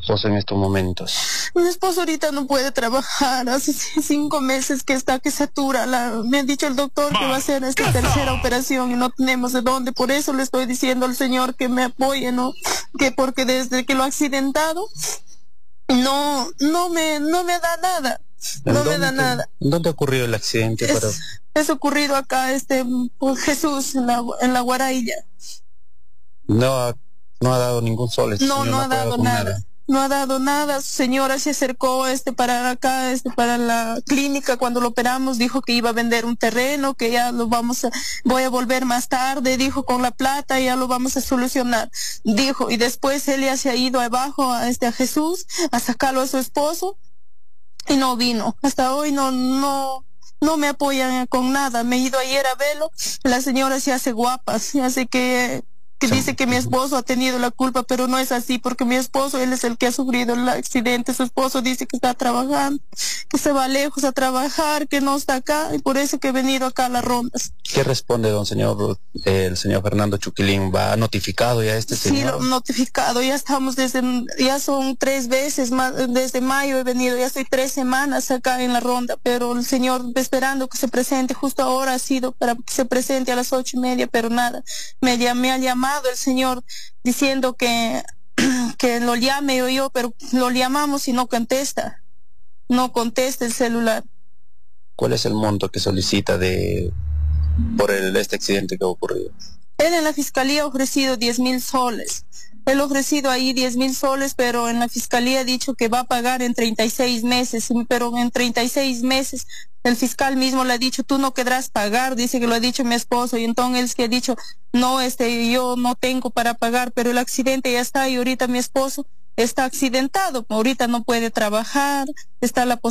esposo en estos momentos? Mi esposo ahorita no puede trabajar, hace 5 meses que satura. Me ha dicho el doctor que va a hacer esta tercera operación y no tenemos de dónde. Por eso le estoy diciendo al señor que me apoye, ¿no? Que porque desde que lo ha accidentado no me da nada. No me da nada. ¿Dónde ha ocurrido el accidente? Es ocurrido acá, por Jesús, en la Guarailla. No ha dado ningún sol. No ha dado nada. No ha dado nada. Su señora se acercó para acá, para la clínica. Cuando lo operamos dijo que iba a vender un terreno, que ya voy a volver más tarde, dijo, con la plata ya lo vamos a solucionar. Dijo, y después él ya se ha ido abajo a Jesús a sacarlo a su esposo y no vino. Hasta hoy no me apoyan con nada. Me he ido ayer a verlo. La señora se hace guapa, se hace que dice que mi esposo ha tenido la culpa, pero no es así, porque mi esposo, él es el que ha sufrido el accidente. Su esposo dice que está trabajando, que se va lejos a trabajar, que no está acá, y por eso que he venido acá a las rondas. ¿Qué responde el señor Fernando Chuquilín? ¿Va notificado ya señor? Sí, lo notificado, ya estamos ya son 3 veces más, desde mayo he venido, ya estoy 3 semanas acá en la ronda, pero el señor esperando que se presente, justo ahora ha sido para que se presente a las 8:30, pero nada, me ha llamado el señor diciendo que lo llame yo, pero lo llamamos y no contesta el celular. ¿Cuál es el monto que solicita por este accidente que ha ocurrido? Él en la fiscalía ha ofrecido 10.000 soles. Él ha ofrecido ahí 10.000 soles, pero en la fiscalía ha dicho que va a pagar en 36 meses, pero en 36 meses el fiscal mismo le ha dicho, tú no querrás pagar, dice que lo ha dicho mi esposo, y entonces él que ha dicho, no, yo no tengo para pagar, pero el accidente ya está y ahorita mi esposo está accidentado, ahorita no puede trabajar, está la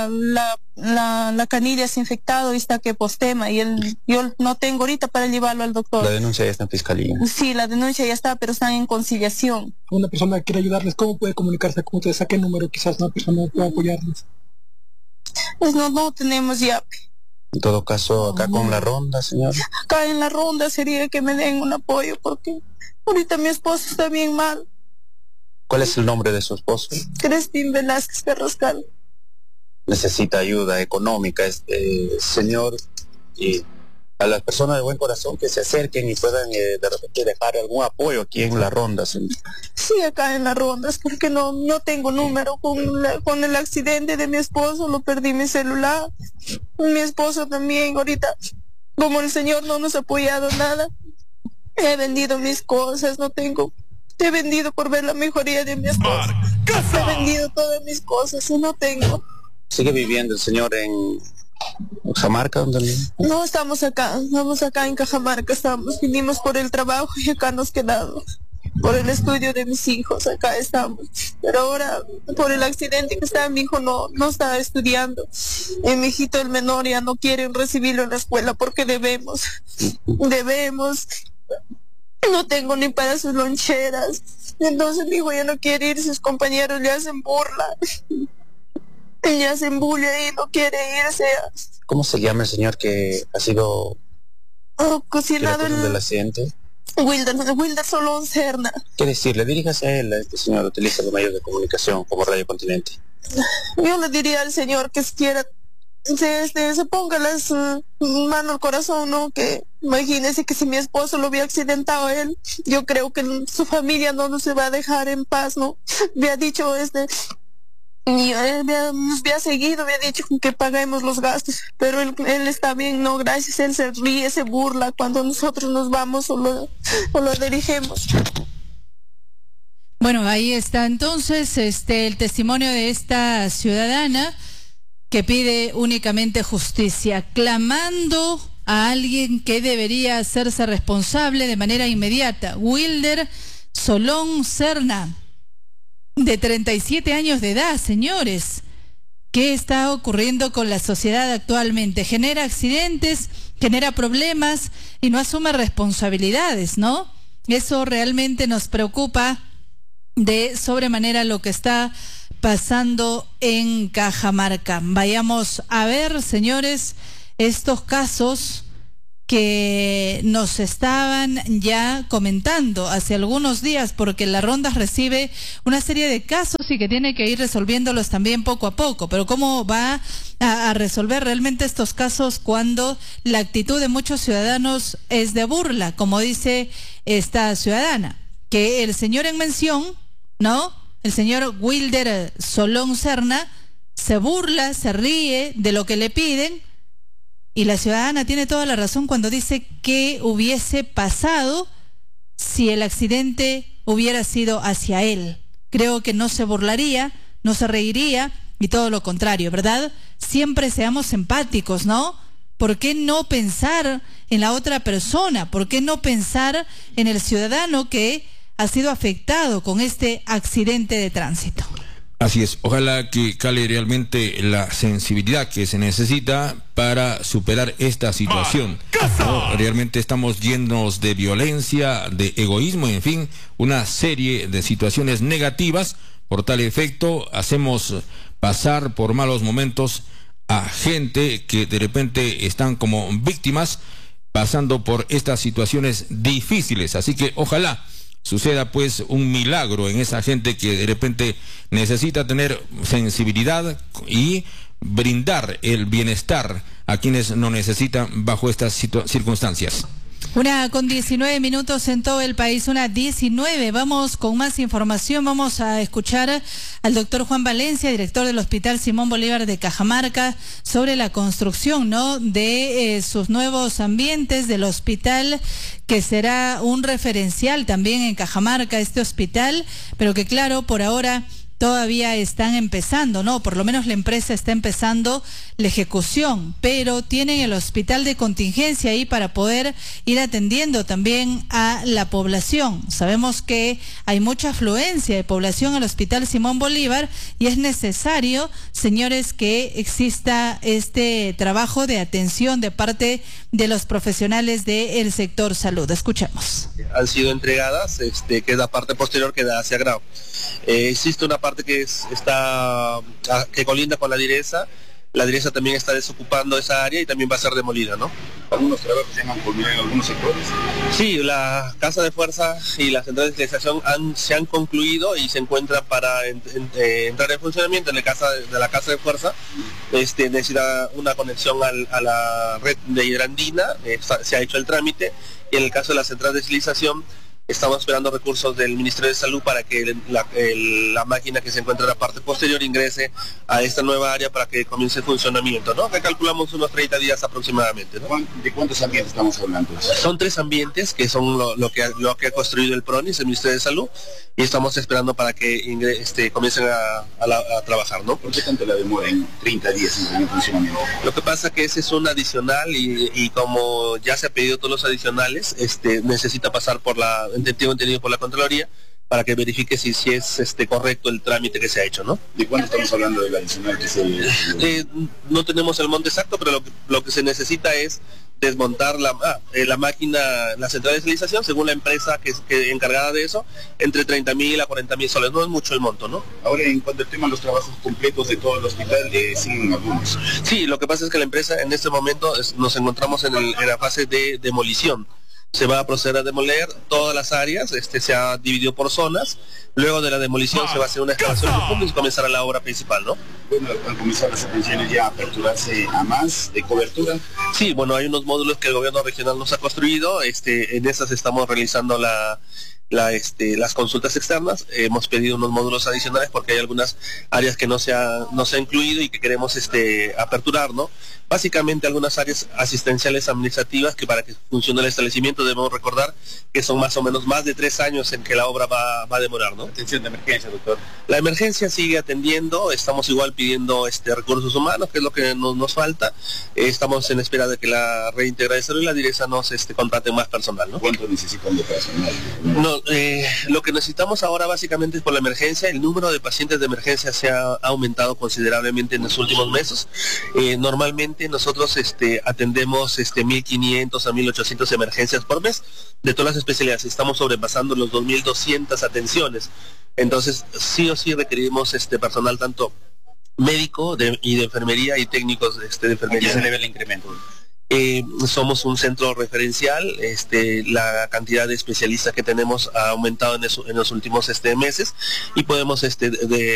canilla infectado y está que postema, y yo no tengo ahorita para llevarlo al doctor. ¿La denuncia ya está en fiscalía? Sí, la denuncia ya está, pero están en conciliación. Una persona quiere ayudarles, ¿cómo puede comunicarse con ustedes? ¿A qué número quizás una persona pueda apoyarles? Pues no tenemos ya. En todo caso, acá con la ronda, señor. Acá en la ronda sería que me den un apoyo, porque ahorita mi esposo está bien mal. ¿Cuál es el nombre de su esposo? Crestín Velázquez Carrascal. Necesita ayuda económica señor, y a las personas de buen corazón que se acerquen y puedan de repente dejar algún apoyo aquí en la ronda, señor. Sí, acá en las rondas, porque no tengo número. Con el accidente de mi esposo lo perdí mi celular. Mi esposo también, ahorita, como el señor no nos ha apoyado nada, he vendido mis cosas, he vendido por ver la mejoría de mi esposo. He vendido todas mis cosas y no tengo. ¿Sigue viviendo el señor en Cajamarca? No, estamos acá en Cajamarca, vinimos por el trabajo y acá nos quedamos. Por el estudio de mis hijos, acá estamos. Pero ahora, por el accidente que está, mi hijo no está estudiando. Mi hijito, el menor, ya no quieren recibirlo en la escuela porque debemos. No tengo ni para sus loncheras. Entonces mi hijo ya no quiere ir, sus compañeros le hacen burla. Ella se embulla y no quiere irse. ¿Cómo se llama el señor que ha sido cocinado del accidente? Wilder Solón Serna. ¿Qué decirle? Diríjase a él, a este señor, utiliza los medios de comunicación como Radio Continente. Yo le diría al señor que siquiera se ponga las manos al corazón, ¿no? Que imagínese que si mi esposo lo había accidentado a él, yo creo que su familia no se va a dejar en paz, ¿no? Me ha dicho y él nos había seguido, había dicho que paguemos los gastos, pero él está bien, no, gracias, él se ríe, se burla cuando nosotros nos vamos o lo dirigimos. Bueno, ahí está entonces el testimonio de esta ciudadana que pide únicamente justicia, clamando a alguien que debería hacerse responsable de manera inmediata. Wilder Solón Serna, de 37 años de edad, señores. ¿Qué está ocurriendo con la sociedad actualmente? Genera accidentes, genera problemas y no asume responsabilidades, ¿no? Eso realmente nos preocupa de sobremanera lo que está pasando en Cajamarca. Vayamos a ver, señores, estos casos que nos estaban ya comentando hace algunos días, porque la Ronda recibe una serie de casos y que tiene que ir resolviéndolos también poco a poco. Pero ¿cómo va a resolver realmente estos casos cuando la actitud de muchos ciudadanos es de burla, como dice esta ciudadana? Que el señor en mención, ¿no?, el señor Wilder Solón Serna, se burla, se ríe de lo que le piden, y la ciudadana tiene toda la razón cuando dice que hubiese pasado si el accidente hubiera sido hacia él. Creo que no se burlaría, no se reiría, y todo lo contrario, ¿verdad? Siempre seamos empáticos, ¿no? ¿Por qué no pensar en la otra persona? ¿Por qué no pensar en el ciudadano que ha sido afectado con este accidente de tránsito? Así es, ojalá que cale realmente la sensibilidad que se necesita para superar esta situación. ¿No? Realmente estamos llenos de violencia, de egoísmo, en fin, una serie de situaciones negativas. Por tal efecto, hacemos pasar por malos momentos a gente que de repente están como víctimas, pasando por estas situaciones difíciles. Así que ojalá suceda pues un milagro en esa gente que de repente necesita tener sensibilidad y brindar el bienestar a quienes no necesitan bajo estas circunstancias. 1:19 en todo el país, 1:19. Vamos con más información. Vamos a escuchar al doctor Juan Valencia, director del Hospital Simón Bolívar de Cajamarca, sobre la construcción, ¿no?, de sus nuevos ambientes del hospital, que será un referencial también en Cajamarca, este hospital, pero que claro, por ahora todavía están empezando, ¿no? Por lo menos la empresa está empezando la ejecución, pero tienen el hospital de contingencia ahí para poder ir atendiendo también a la población. Sabemos que hay mucha afluencia de población al Hospital Simón Bolívar y es necesario, señores, que exista este trabajo de atención de parte de los profesionales del sector salud. Escuchemos. Han sido entregadas, que es la parte posterior que da hacia Grau. Existe una parte que colinda con la direza. La direza también está desocupando esa área y también va a ser demolida, ¿no? ¿Algunos trabajos ya han concluido en algunos sectores? Sí, la casa de fuerza y la central de esterilización se han concluido y se encuentran para entrar en funcionamiento. En el caso de la casa de fuerza, necesita una conexión a la red de hidroandina, se ha hecho el trámite, y en el caso de la central de esterilización, estamos esperando recursos del Ministerio de Salud para que la máquina que se encuentra en la parte posterior ingrese a esta nueva área para que comience el funcionamiento, ¿no? Que calculamos unos 30 días aproximadamente, ¿no? ¿De cuántos ambientes estamos hablando? Son 3 ambientes que son lo que ha construido el PRONIS, el Ministerio de Salud, y estamos esperando para que comiencen a trabajar, ¿no? ¿Por qué tanto la demora en 30 días en el funcionamiento? Lo que pasa que ese es un adicional y como ya se ha pedido todos los adicionales, necesita pasar por tengo entendido por la Contraloría, para que verifique si es correcto el trámite que se ha hecho, ¿no? ¿De cuánto estamos hablando del adicional que se...? No tenemos el monto exacto, pero lo que se necesita es desmontar la máquina, la central de esterilización, según la empresa que encargada de eso, entre 30.000 a 40.000 soles. No es mucho el monto, ¿no? Ahora, en cuanto al tema de los trabajos completos de todo el hospital, siguen algunos. Sí, lo que pasa es que la empresa en este momento nos encontramos en la fase de demolición. Se va a proceder a demoler todas las áreas, se ha dividido por zonas. Luego de la demolición se va a hacer una excavación profunda y comenzará la obra principal, ¿no? Bueno, han comenzado las atenciones ya a aperturarse a más de cobertura. Sí, bueno, hay unos módulos que el gobierno regional nos ha construido, en esas estamos realizando las consultas externas. Hemos pedido unos módulos adicionales porque hay algunas áreas que no se ha incluido y que queremos aperturar, ¿no? Básicamente algunas áreas asistenciales administrativas que para que funcione el establecimiento debemos recordar que son más o menos más de 3 años en que la obra va a demorar, ¿no? Atención de emergencia, doctor. La emergencia sigue atendiendo, estamos igual pidiendo recursos humanos, que es lo que nos falta. Estamos en espera de que la reintegra de salud y la dirección nos contrate más personal, ¿no? ¿Cuánto necesitan de personal? No, lo que necesitamos ahora básicamente es por la emergencia. El número de pacientes de emergencia se ha aumentado considerablemente en los últimos meses. Normalmente nosotros atendemos 1.500 a 1.800 emergencias por mes de todas las especialidades. Estamos sobrepasando los 2.200 atenciones. Entonces sí o sí requerimos personal tanto médico y de enfermería y técnicos de enfermería. ¿A qué se debe el incremento? Somos un centro referencial, la cantidad de especialistas que tenemos ha aumentado en los últimos meses y podemos